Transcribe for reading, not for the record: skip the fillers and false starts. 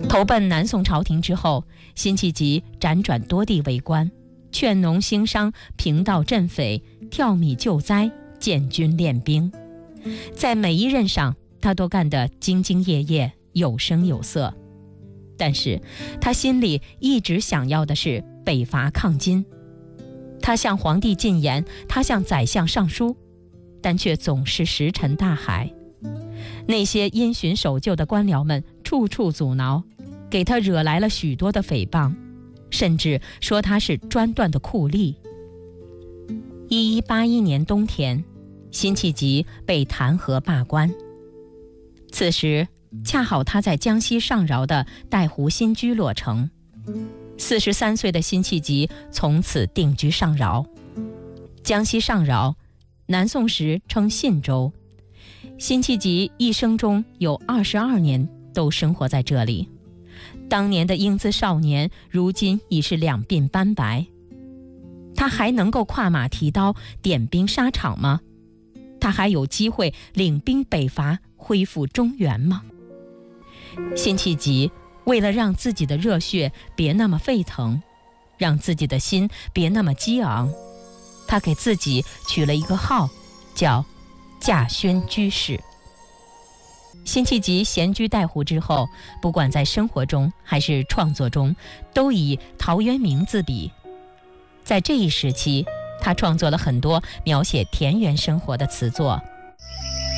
投奔南宋朝廷之后，辛弃疾辗转多地为官，劝农兴商，平道镇匪，跳米救灾，建军练兵。在每一任上，他都干得兢兢业业，有声有色。但是他心里一直想要的是北伐抗金。他向皇帝进言，他向宰相上书，但却总是石沉大海。那些因循守旧的官僚们处处阻挠，给他惹来了许多的诽谤，甚至说他是专断的酷吏。1181年冬天，辛弃疾被弹劾罢官。此时恰好他在江西上饶的带湖新居落成，43岁的辛弃疾从此定居上饶。江西上饶，南宋时称信州。辛弃疾一生中有22年都生活在这里。当年的英姿少年，如今已是两鬓斑白。他还能够跨马提刀，点兵沙场吗？他还有机会领兵北伐，恢复中原吗？辛弃疾为了让自己的热血别那么沸腾，让自己的心别那么激昂，他给自己取了一个号，叫稼轩居士。辛弃疾闲居带湖之后，不管在生活中还是创作中，都以陶渊明自比。在这一时期，他创作了很多描写田园生活的词作，